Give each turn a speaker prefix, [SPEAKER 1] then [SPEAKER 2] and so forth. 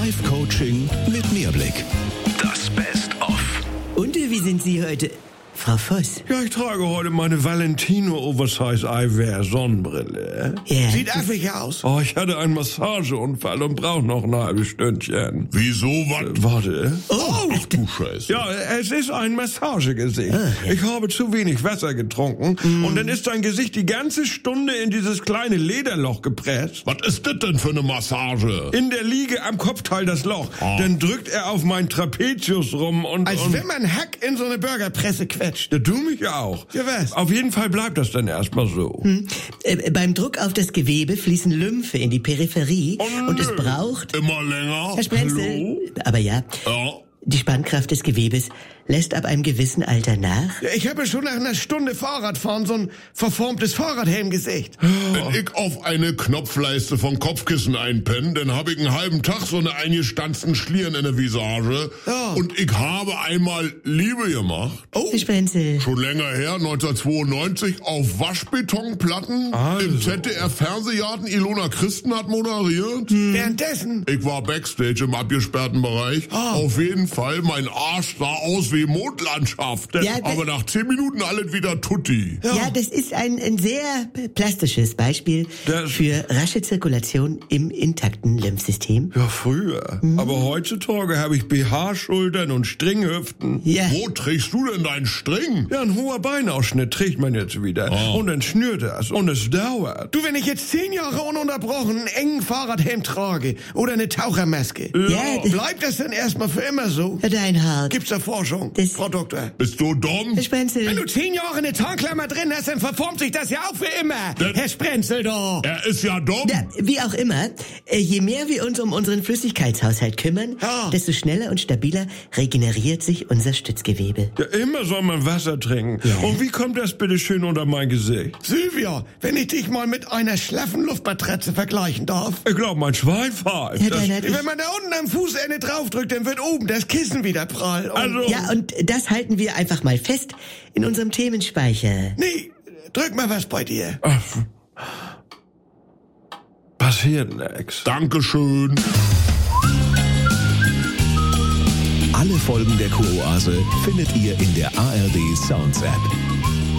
[SPEAKER 1] Live-Coaching mit Mehrblick. Das Best-of.
[SPEAKER 2] Und wie sind Sie heute, Frau Voss?
[SPEAKER 3] Ja, ich trage heute meine Valentino Oversize Eyewear Sonnenbrille.
[SPEAKER 2] Ja.
[SPEAKER 3] Sieht affig aus. Oh, ich hatte einen Massageunfall und brauche noch ein halbes Stündchen.
[SPEAKER 4] Wieso, was?
[SPEAKER 3] Warte.
[SPEAKER 4] Oh, ach du Scheiße.
[SPEAKER 3] Ja, es ist ein Massagegesicht.
[SPEAKER 2] Ja.
[SPEAKER 3] Ich habe zu wenig Wasser getrunken und dann ist dein Gesicht die ganze Stunde in dieses kleine Lederloch gepresst.
[SPEAKER 4] Was ist das denn für eine Massage?
[SPEAKER 3] In der Liege am Kopfteil das Loch. Dann drückt er auf meinen Trapezius rum und...
[SPEAKER 5] Als wenn man Hack in so eine Burgerpresse quetscht.
[SPEAKER 3] Ja, du mich auch.
[SPEAKER 5] Ja, was?
[SPEAKER 3] Auf jeden Fall bleibt das dann erstmal so.
[SPEAKER 2] Beim Druck auf das Gewebe fließen Lymphe in die Peripherie und es braucht...
[SPEAKER 4] Immer länger?
[SPEAKER 2] Herr Sprenzel,
[SPEAKER 4] Hallo?
[SPEAKER 2] aber ja,
[SPEAKER 4] Ja.
[SPEAKER 2] die Spannkraft des Gewebes lässt ab einem gewissen Alter nach.
[SPEAKER 5] Ich habe schon nach einer Stunde Fahrradfahren so ein verformtes Fahrradhelmgesicht.
[SPEAKER 4] Wenn ich auf eine Knopfleiste von Kopfkissen einpenne, dann habe ich einen halben Tag so eine eingestanzten Schlieren in der Visage.
[SPEAKER 5] Ja.
[SPEAKER 4] Und ich habe einmal Liebe gemacht.
[SPEAKER 2] Herr Sprenzel,
[SPEAKER 4] Schon länger her, 1992, auf Waschbetonplatten. Im ZDF-Fernsehgarten. Ilona Christen hat moderiert.
[SPEAKER 5] Währenddessen.
[SPEAKER 4] Ich war Backstage im abgesperrten Bereich. Auf jeden Fall, mein Arsch sah aus wie Mondlandschaft.
[SPEAKER 2] Ja,
[SPEAKER 4] aber nach 10 Minuten alles wieder tutti.
[SPEAKER 2] ja, das ist ein sehr plastisches Beispiel
[SPEAKER 3] Das-
[SPEAKER 2] für rasche Zirkulation im intakten Lymphsystem.
[SPEAKER 3] Ja, früher. Aber heutzutage habe ich BH-Schultern und Stringhüften.
[SPEAKER 2] Ja,
[SPEAKER 4] Wo trägst du denn deinen String?
[SPEAKER 3] Ja, ein hoher Beinausschnitt trägt man jetzt wieder. Und dann schnürt das und es dauert.
[SPEAKER 5] Du, wenn ich jetzt 10 Jahre ununterbrochen einen engen Fahrradhelm trage oder eine Tauchermaske,
[SPEAKER 2] Ja,
[SPEAKER 5] bleibt das denn erstmal für immer so?
[SPEAKER 2] Herr Deinhardt,
[SPEAKER 5] Gibt's da Forschung,
[SPEAKER 2] Das-
[SPEAKER 5] Frau Doktor?
[SPEAKER 4] Bist du dumm?
[SPEAKER 2] Herr
[SPEAKER 5] Wenn
[SPEAKER 2] Sprenzel,
[SPEAKER 5] du 10 Jahre eine Tarnklammer drin hast, dann verformt sich das ja auch für immer. Herr Sprenzel doch.
[SPEAKER 4] Er ist ja dumm.
[SPEAKER 2] ja, wie auch immer, je mehr wir uns um unseren Flüssigkeitshaushalt kümmern,
[SPEAKER 5] Ja.
[SPEAKER 2] desto schneller und stabiler regeneriert sich unser Stützgewebe.
[SPEAKER 3] Ja, immer soll man Wasser trinken. Und wie kommt das bitte schön unter mein Gesicht?
[SPEAKER 5] Sylvia, wenn ich dich mal mit einer schlaffen Luftmatratze vergleichen darf.
[SPEAKER 3] Ich glaube, mein Schwein pfeift.
[SPEAKER 2] Herr
[SPEAKER 3] Das-
[SPEAKER 2] Deinhardt,
[SPEAKER 5] Wenn man da unten am Fußende draufdrückt, dann wird oben das Kissen wieder prall. Und
[SPEAKER 3] Also,
[SPEAKER 2] ja, und das halten wir einfach mal fest in unserem Themenspeicher.
[SPEAKER 5] nee, drück mal was bei dir.
[SPEAKER 3] passiert nix.
[SPEAKER 4] Dankeschön.
[SPEAKER 1] Alle Folgen der Kuroase findet ihr in der ARD Sounds App.